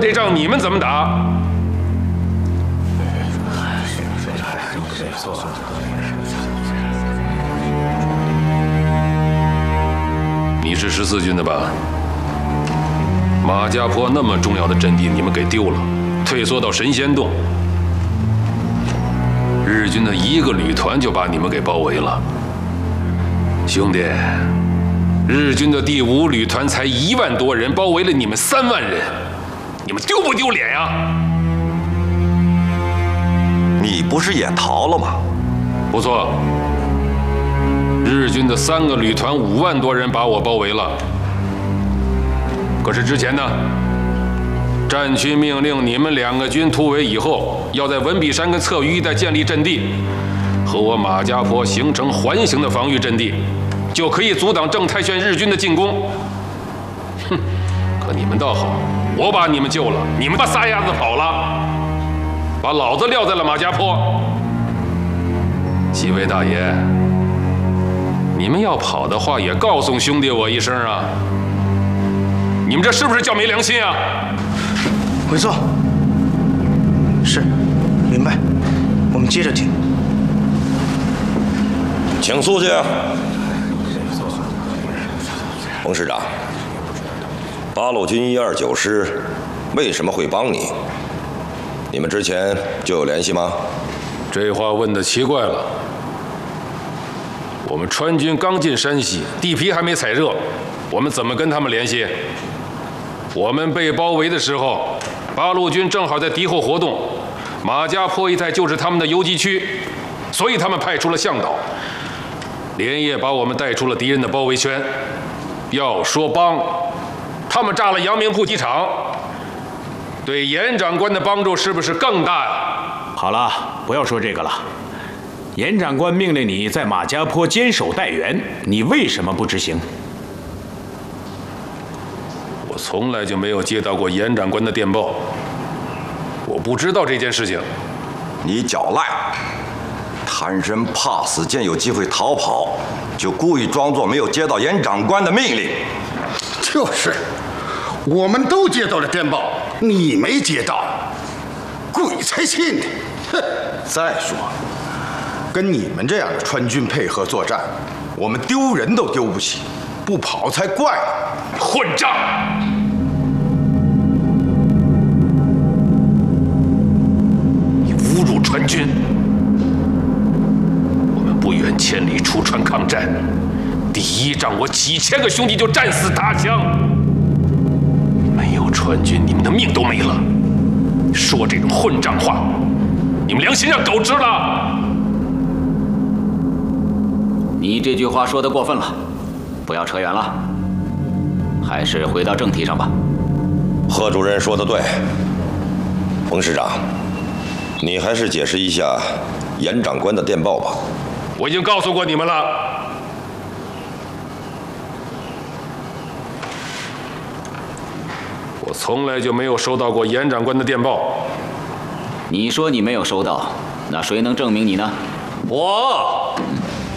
这仗你们怎么打？你是14军的吧？马家坡那么重要的阵地，你们给丢了，退缩到神仙洞。日军的1个旅团就把你们给包围了。兄弟，日军的第5旅团才1万多人，包围了你们3万人，你们丢不丢脸呀？ 你不是也逃了吗？ 不错，日军的3个旅团5万多人把我包围了。可是之前呢？战区命令你们2个军突围以后，要在文笔山跟侧隅一带建立阵地，和我马家坡形成环形的防御阵地，就可以阻挡郑太炫日军的进攻。哼！可你们倒好，我把你们救了，你们把撒丫子跑了，把老子撂在了马家坡。几位大爷，你们要跑的话，也告诉兄弟我一声啊！你们这是不是叫没良心啊？ 回座。是，明白。我们接着听。 请肃静。冯师长，8路军129师为什么会帮你？你们之前就有联系吗？ 这话问得奇怪了。我们川军刚进山西，地皮还没踩热，我们怎么跟他们联系？我们被包围的时候，8路军正好在敌后活动，马家坡一带就是他们的游击区，所以他们派出了向导，连夜把我们带出了敌人的包围圈。要说帮，他们炸了阳明铺机场，对严长官的帮助是不是更大呀？ 好了，不要说这个了。严长官命令你在马家坡坚守待援，你为什么不执行？ 我从来就没有接到过严长官的电报，我不知道这件事情。 你狡赖，贪生怕死，见有机会逃跑，就故意装作没有接到严长官的命令。 就是，我们都接到了电报，你没接到，鬼才信呢！哼！再说，跟你们这样的川军配合作战，我们丢人都丢不起，不跑才怪呢！ 混账！你侮辱川军！我们不远千里出川抗战，第1仗我几千个兄弟就战死他乡，没有川军，你们的命都没了。说这种混账话，你们良心让狗吃了！ 你这句话说得过分了，不要扯远了，还是回到正题上吧。 贺主任说得对，冯师长，你还是解释一下严长官的电报吧。 我已经告诉过你们了。我从来就没有收到过严长官的电报。 你说你没有收到，那谁能证明你呢？ 我。